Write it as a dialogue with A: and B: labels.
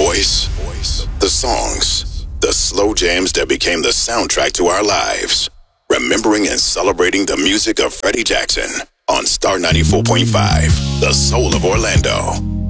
A: voice, the songs, the slow jams that became the soundtrack to our lives. Remembering and celebrating the music of Freddie Jackson on Star 94.5, the soul of Orlando.